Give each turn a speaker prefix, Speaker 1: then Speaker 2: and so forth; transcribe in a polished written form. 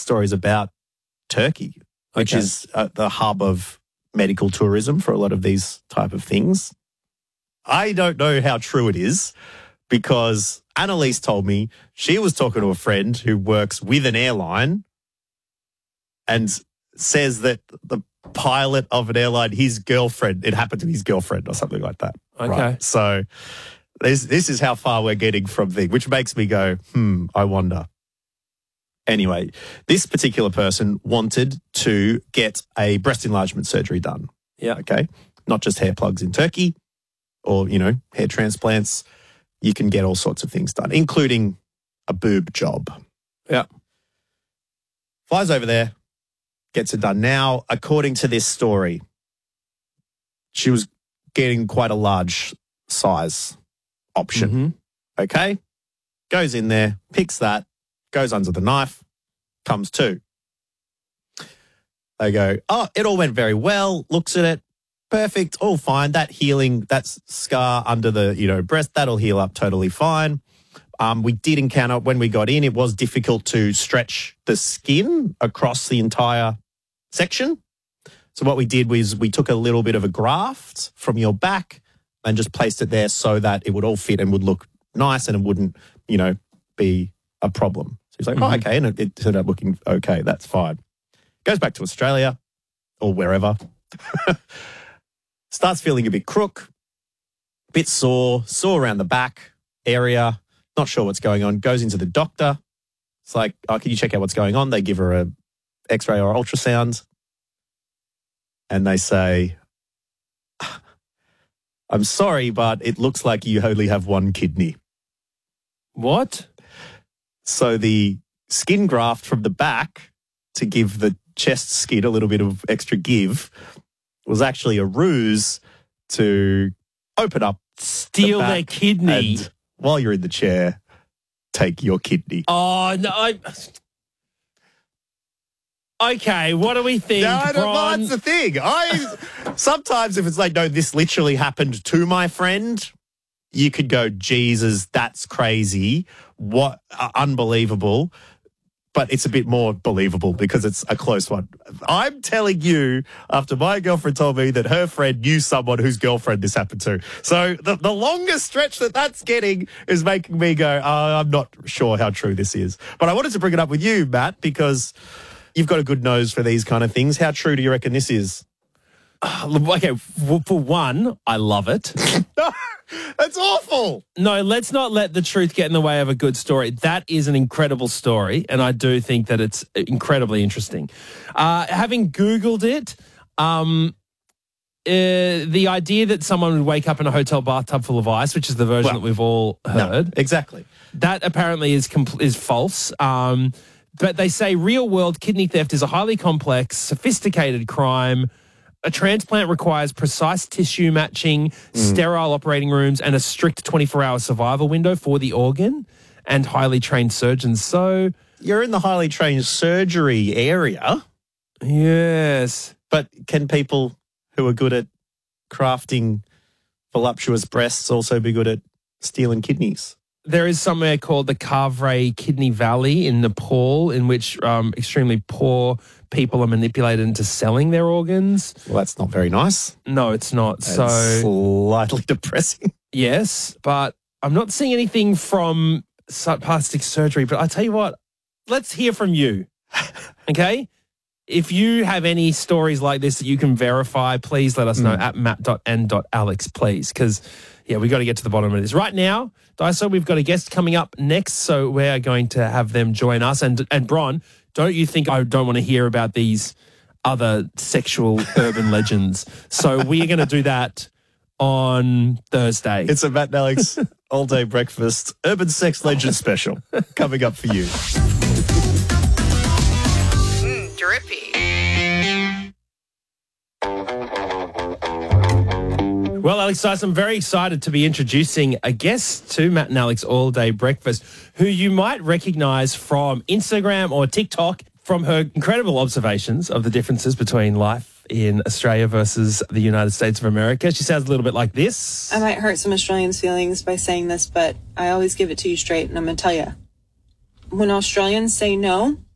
Speaker 1: story's about Turkey, which is the hub of medical tourism for a lot of these type of things. I don't know how true it is because Annalise told me she was talking to a friend who works with an airline and says that the pilot of an airline, his girlfriend, it happened to his girlfriend or something like that.
Speaker 2: Okay.
Speaker 1: Right? So this is how far we're getting from things, which makes me go, I wonder. Anyway, this particular person wanted to get a breast enlargement surgery done.
Speaker 2: Yeah.
Speaker 1: Okay. Not just hair plugs in Turkey or, hair transplants. You can get all sorts of things done, including a boob job.
Speaker 2: Yeah.
Speaker 1: Flies over there, gets it done. Now, according to this story, she was getting quite a large size option.
Speaker 2: Mm-hmm.
Speaker 1: Okay. Goes in there, picks that, goes under the knife, comes to. They go, it all went very well, looks at it, perfect, all fine. That healing, that scar under the, breast, that'll heal up totally fine. We did encounter, when we got in, it was difficult to stretch the skin across the entire section. So what we did was we took a little bit of a graft from your back and just placed it there so that it would all fit and would look nice and it wouldn't, be a problem. So he's like, okay, and it turned out looking okay, that's fine. Goes back to Australia or wherever. Starts feeling a bit crook, bit sore around the back area, not sure what's going on. Goes into the doctor. It's like, can you check out what's going on? They give her a X-ray or ultrasound. And they say, I'm sorry, but it looks like you only have one kidney.
Speaker 2: What?
Speaker 1: So the skin graft from the back to give the chest skin a little bit of extra give was actually a ruse to open up,
Speaker 2: steal their kidney.
Speaker 1: And while you're in the chair, take your kidney.
Speaker 2: Oh, no. Okay, what do we think, Bron?
Speaker 1: That's the thing. Sometimes if it's like, no, this literally happened to my friend, you could go, Jesus, that's crazy. What unbelievable. But it's a bit more believable because it's a close one. I'm telling you, after my girlfriend told me that her friend knew someone whose girlfriend this happened to. So the longest stretch that's getting is making me go, I'm not sure how true this is. But I wanted to bring it up with you, Matt, because you've got a good nose for these kind of things. How true do you reckon this is?
Speaker 2: Okay, for one, I love it.
Speaker 1: No, that's awful.
Speaker 2: No, let's not let the truth get in the way of a good story. That is an incredible story, and I do think that it's incredibly interesting. Having Googled it, the idea that someone would wake up in a hotel bathtub full of ice, which is the version that we've all heard.
Speaker 1: No, exactly.
Speaker 2: That apparently is false. But they say real-world kidney theft is a highly complex, sophisticated crime. A transplant requires precise tissue matching, sterile operating rooms, and a strict 24-hour survival window for the organ and highly trained surgeons. So
Speaker 1: you're in the highly trained surgery area.
Speaker 2: Yes.
Speaker 1: But can people who are good at crafting voluptuous breasts also be good at stealing kidneys?
Speaker 2: There is somewhere called the Kavre Kidney Valley in Nepal in which extremely poor people are manipulated into selling their organs.
Speaker 1: Well, that's not very nice.
Speaker 2: No, it's not.
Speaker 1: It's slightly depressing.
Speaker 2: Yes, but I'm not seeing anything from plastic surgery. But I tell you what, let's hear from you, okay? If you have any stories like this that you can verify, please let us know at matt.n.alex, please, because, we got to get to the bottom of this. Right now, Daiso, we've got a guest coming up next, so we're going to have them join us. And Bron, don't you think I don't want to hear about these other sexual urban legends? So we are going to do that on Thursday.
Speaker 1: It's a Matt and Alex all-day breakfast urban sex legend special coming up for you.
Speaker 3: Drippy.
Speaker 2: Well, Alex Dyson, I'm very excited to be introducing a guest to Matt and Alex All Day Breakfast, who you might recognise from Instagram or TikTok from her incredible observations of the differences between life in Australia versus the United States of America. She sounds a little bit like this.
Speaker 4: I might hurt some Australians' feelings by saying this, but I always give it to you straight, and I'm going to tell you. When Australians say no,